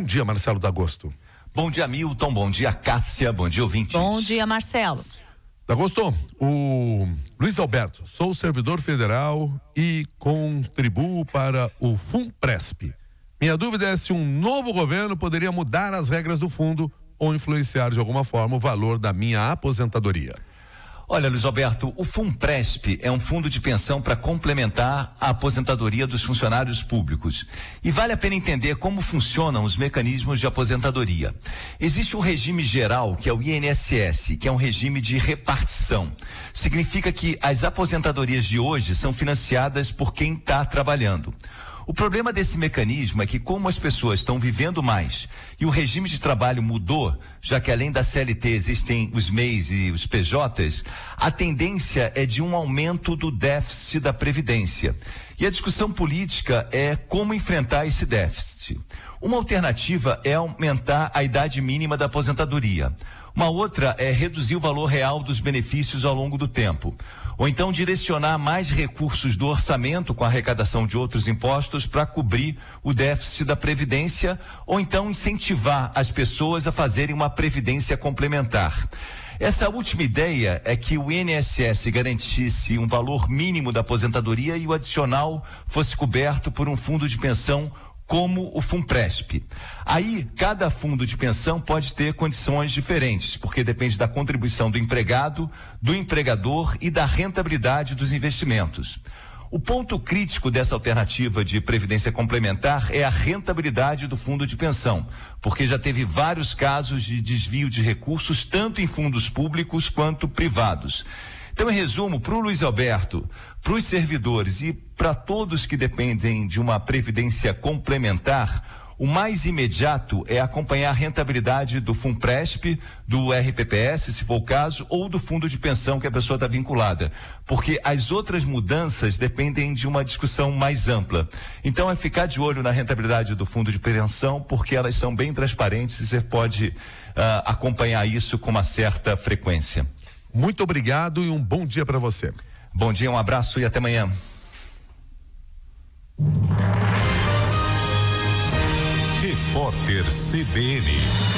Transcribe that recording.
dia, Marcelo D'Agosto. Bom dia, Milton. Bom dia, Cássia. Bom dia, ouvintes. Bom dia, Marcelo. D'Agosto, o Luiz Alberto, sou servidor federal e contribuo para o FUNPRESP. Minha dúvida é se um novo governo poderia mudar as regras do fundo ou influenciar de alguma forma o valor da minha aposentadoria. Olha, Luiz Alberto, o FUNPRESP é um fundo de pensão para complementar a aposentadoria dos funcionários públicos. E vale a pena entender como funcionam os mecanismos de aposentadoria. Existe um regime geral, que é o INSS, que é um regime de repartição. Significa que as aposentadorias de hoje são financiadas por quem está trabalhando. O problema desse mecanismo é que, como as pessoas estão vivendo mais e o regime de trabalho mudou, já que além da CLT existem os MEIs e os PJs, a tendência é de um aumento do déficit da Previdência. E a discussão política é como enfrentar esse déficit. Uma alternativa é aumentar a idade mínima da aposentadoria. Uma outra é reduzir o valor real dos benefícios ao longo do tempo. Ou então direcionar mais recursos do orçamento com a arrecadação de outros impostos para cobrir o déficit da Previdência, ou então incentivar as pessoas a fazerem uma previdência complementar. Essa última ideia é que o INSS garantisse um valor mínimo da aposentadoria e o adicional fosse coberto por um fundo de pensão como o FUNPRESP. Aí, cada fundo de pensão pode ter condições diferentes, porque depende da contribuição do empregado, do empregador e da rentabilidade dos investimentos. O ponto crítico dessa alternativa de previdência complementar é a rentabilidade do fundo de pensão, porque já teve vários casos de desvio de recursos, tanto em fundos públicos quanto privados. Então, em resumo, para o Luiz Alberto, para os servidores e para todos que dependem de uma previdência complementar, o mais imediato é acompanhar a rentabilidade do FUNPRESP, do RPPS, se for o caso, ou do fundo de pensão que a pessoa está vinculada. Porque as outras mudanças dependem de uma discussão mais ampla. Então, é ficar de olho na rentabilidade do fundo de pensão, porque elas são bem transparentes e você pode acompanhar isso com uma certa frequência. Muito obrigado e um bom dia para você. Bom dia, um abraço e até amanhã. Repórter CBN.